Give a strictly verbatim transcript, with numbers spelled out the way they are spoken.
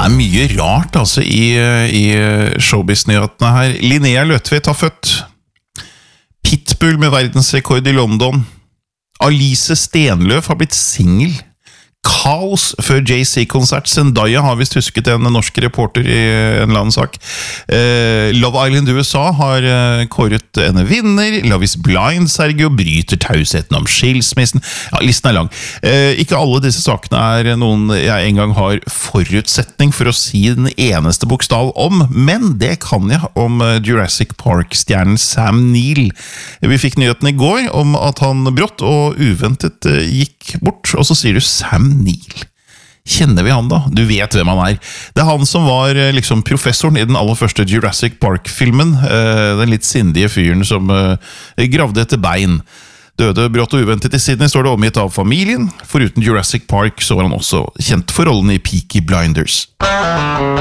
er mye rart altså i, i showbiz-nyhetene her. Linnea Løtvedt har født. Pitbull med verdensrekord i London. Alice Stenløf har blitt single. Kaos før J C-konsert. Zendaya har vist husket en norsk reporter i en eller annen sak. Eh, Love Island U S A har eh, kåret en vinner. Love is Blind, Sergio, bryter tausheten om skilsmissen. Ja, listen er lang. Eh, ikke alle disse sakene er noen jeg engang har forutsetning for å si den eneste bokstav om, men det kan jeg om Jurassic Park-stjernen Sam Neill. Vi fikk nyheten i går om at han brått og uventet eh, gikk bort, og så sier du Sam Neill. Kjenner vi han da? Du vet hvem han er. Det er han som var liksom professoren i den aller første Jurassic Park-filmen. Den litt sindige fyren som gravde etter bein. Døde brått og uventet i Sydney, står det omgitt av familien. Foruten Jurassic Park så var han også kjent for rollen i Peaky Blinders.